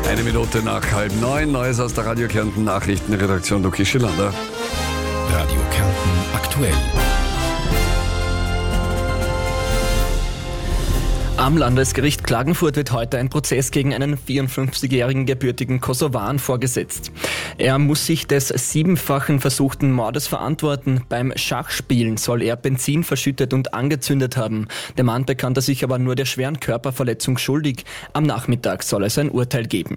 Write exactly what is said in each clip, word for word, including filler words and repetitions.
Eine Minute nach halb neun. Neues aus der Radio Kärnten Nachrichtenredaktion. Luki Schillander. Radio Kärnten aktuell. Am Landesgericht Klagenfurt wird heute ein Prozess gegen einen vierundfünfzigjährigen gebürtigen Kosovaren vorgesetzt. Er muss sich des siebenfachen versuchten Mordes verantworten. Beim Schachspielen soll er Benzin verschüttet und angezündet haben. Der Mann bekannte sich aber nur der schweren Körperverletzung schuldig. Am Nachmittag soll es ein Urteil geben.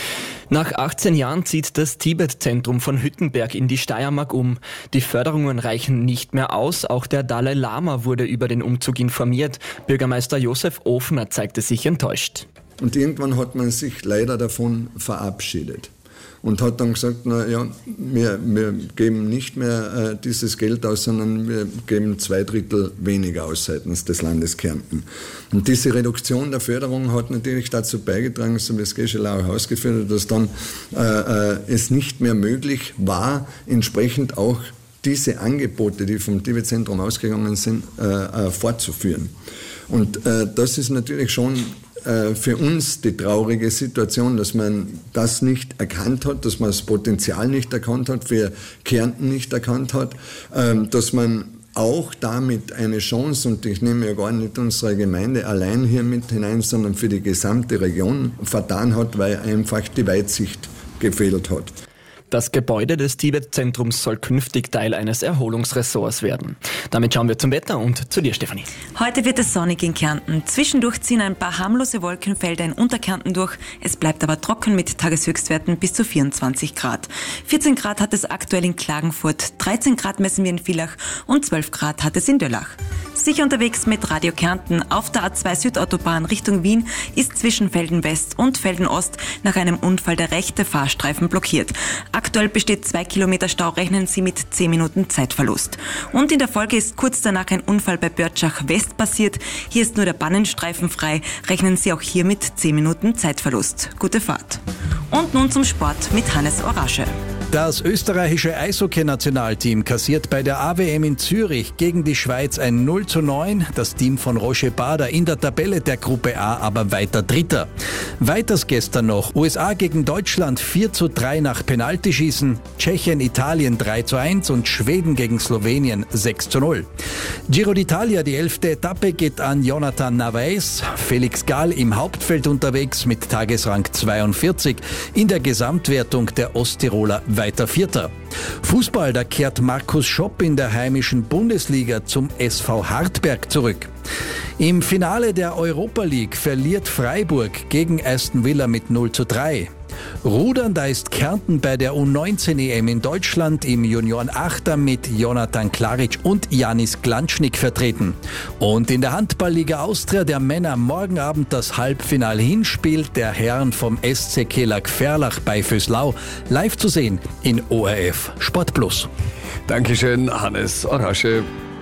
Nach achtzehn Jahren zieht das Tibet-Zentrum von Hüttenberg in die Steiermark um. Die Förderungen reichen nicht mehr aus. Auch der Dalai Lama wurde über den Umzug informiert. Bürgermeister Josef Ofner zeigte sich enttäuscht. Und irgendwann hat man sich leider davon verabschiedet und hat dann gesagt, na ja, wir, wir geben nicht mehr äh, dieses Geld aus, sondern wir geben zwei Drittel weniger aus seitens des Landes Kärnten. Und diese Reduktion der Förderung hat natürlich dazu beigetragen, so wie es Geschelau auch ausgeführt hat, dass dann äh, äh, es nicht mehr möglich war, entsprechend auch diese Angebote, die vom Tibet-Zentrum ausgegangen sind, äh, äh, fortzuführen. Und äh, das ist natürlich schon für uns die traurige Situation, dass man das nicht erkannt hat, dass man das Potenzial nicht erkannt hat, für Kärnten nicht erkannt hat, dass man auch damit eine Chance, und ich nehme ja gar nicht unsere Gemeinde allein hier mit hinein, sondern für die gesamte Region vertan hat, weil einfach die Weitsicht gefehlt hat. Das Gebäude des Tibet-Zentrums soll künftig Teil eines Erholungsressorts werden. Damit schauen wir zum Wetter und zu dir, Stefanie. Heute wird es sonnig in Kärnten. Zwischendurch ziehen ein paar harmlose Wolkenfelder in Unterkärnten durch. Es bleibt aber trocken mit Tageshöchstwerten bis zu vierundzwanzig Grad. vierzehn Grad hat es aktuell in Klagenfurt, dreizehn Grad messen wir in Villach und zwölf Grad hat es in Döllach. Sicher unterwegs mit Radio Kärnten. Auf der A zwei Südautobahn Richtung Wien ist zwischen Velden West und Velden Ost nach einem Unfall der rechte Fahrstreifen blockiert. Aktuell besteht zwei Kilometer Stau, rechnen Sie mit zehn Minuten Zeitverlust. Und in der Folge ist kurz danach ein Unfall bei Börtschach West passiert. Hier ist nur der Bannenstreifen frei, rechnen Sie auch hier mit zehn Minuten Zeitverlust. Gute Fahrt. Und nun zum Sport mit Hannes Orasche. Das österreichische Eishockey-Nationalteam kassiert bei der A W M in Zürich gegen die Schweiz ein null zu neun. Das Team von Roger Bader in der Tabelle der Gruppe A aber weiter Dritter. Weiters gestern noch U S A gegen Deutschland vier zu drei nach Penaltyschießen, Tschechien, Italien drei zu eins und Schweden gegen Slowenien sechs zu null. Giro d'Italia, die elfte Etappe, geht an Jonathan Narvaez. Felix Gall im Hauptfeld unterwegs mit Tagesrang zweiundvierzig. In der Gesamtwertung der Osttiroler weiter Vierter. Fußball, da kehrt Markus Schopp in der heimischen Bundesliga zum S V Hartberg zurück. Im Finale der Europa League verliert Freiburg gegen Aston Villa mit null zu drei. Rudern, da ist Kärnten bei der U neunzehn E M in Deutschland im Junioren-Achter mit Jonathan Klaric und Janis Glanschnik vertreten. Und in der Handballliga Austria der Männer morgen Abend das Halbfinal-Hinspiel der Herren vom S C Kelag Ferlach bei Vöslau live zu sehen in O R F Sport Plus. Dankeschön, Hannes Orasche.